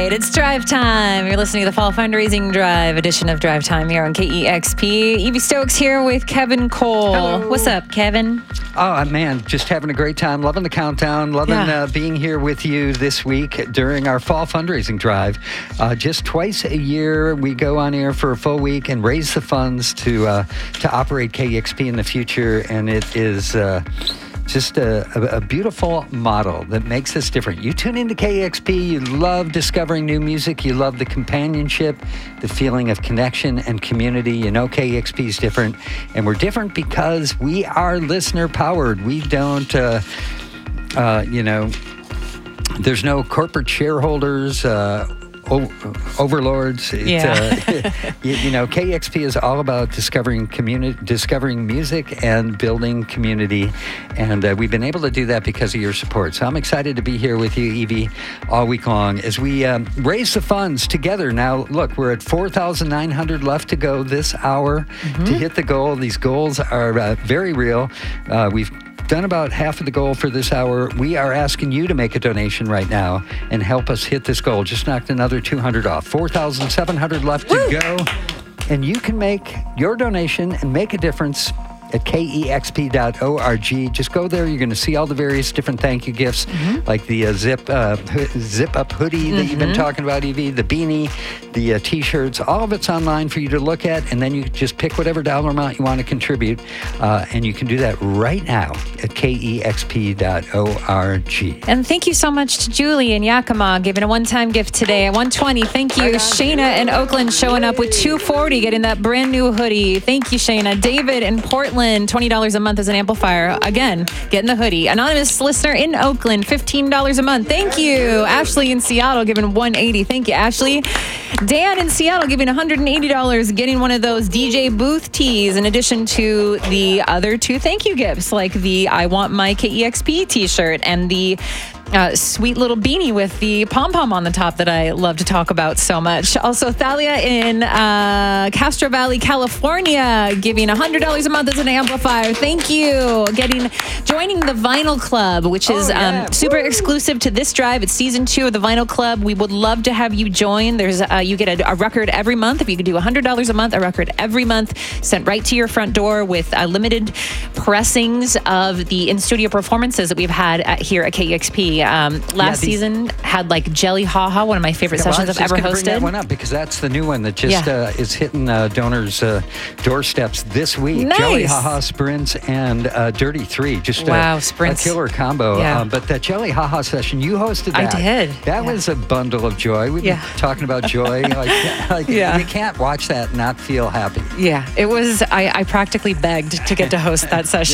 right, it's drive time. You're listening to the Fall Fundraising Drive edition of Drive Time here on KEXP. Evie Stokes here with Kevin Cole. Hello. What's up, Kevin? Oh, man, just having a great time. Loving the countdown. Loving being here with you this week during our Fall Fundraising Drive. Just twice a year, we go on air for a full week and raise the funds to operate KEXP in the future. And it is... just a beautiful model that makes us different. You tune into KEXP, you love discovering new music, you love the companionship, the feeling of connection and community. You know KEXP is different, and we're different because we are listener-powered. We don't, there's no corporate shareholders, overlords. KEXP is all about discovering music and building community, and we've been able to do that because of your support. So I'm excited to be here with you, Evie, all week long as we raise the funds together. Now, look, we're at 4,900 left to go this hour to hit the goal. These goals are very real. We've done about half of the goal for this hour. We are asking you to make a donation right now and help us hit this goal. Just knocked another 200 off. 4,700 left to go. And you can make your donation and make a difference at kexp.org. Just go there. You're going to see all the various different thank you gifts, like the zip up hoodie that you've been talking about, Evie, the beanie, the T-shirts. All of it's online for you to look at, and then you just pick whatever dollar amount you want to contribute, and you can do that right now at kexp.org. And thank you so much to Julie in Yakima, giving a one-time gift today at $120. Thank you. Shayna in Oakland showing up with $240, getting that brand new hoodie. Thank you, Shayna. David in Portland, $20 a month as an amplifier. Again, getting the hoodie. Anonymous listener in Oakland, $15 a month. Thank you. Ashley in Seattle giving $180. Thank you, Ashley. Dan in Seattle giving $180, getting one of those DJ booth tees in addition to the other two thank you gifts, like the I Want My KEXP t-shirt and the sweet little beanie with the pom-pom on the top that I love to talk about so much. Also, Thalia in Castro Valley, California, giving $100 a month as an amplifier. Thank you. Joining the Vinyl Club, which is super exclusive to this drive. It's season 2 of the Vinyl Club. We would love to have you join. There's you get a record every month. If you could do $100 a month, a record every month sent right to your front door with limited pressings of the in-studio performances that we've had here at KEXP. Last season had like Jelly Haha, one of my favorite sessions I've ever hosted. Bring that one up because that's the new one that just is hitting donors' doorsteps this week. Nice. Jelly Haha Sprints and Dirty 3, just Sprints. a killer combo. Yeah. But that Jelly Haha session, you hosted that. I did. That was a bundle of joy. We've been talking about joy. You can't watch that and not feel happy. Yeah, it was. I practically begged to get to host that session.